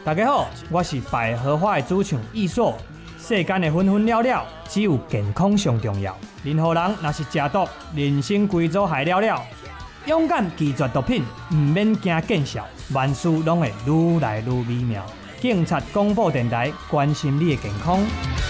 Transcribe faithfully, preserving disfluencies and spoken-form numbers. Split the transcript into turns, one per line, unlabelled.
大家好，我是百合花的主唱易硕。世间的分分了了，只有健康上重要。任何人若是食毒，人生规组害了了。勇敢拒绝毒品，唔免惊见效，万事拢会愈来愈美妙。警察广播电台关心你的健康。